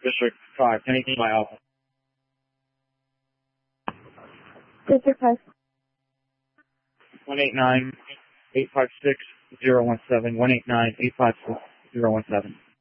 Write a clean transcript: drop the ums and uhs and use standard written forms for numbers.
District 5, 1018 by Alpha. District 5. 189-856-017, 189-856-017.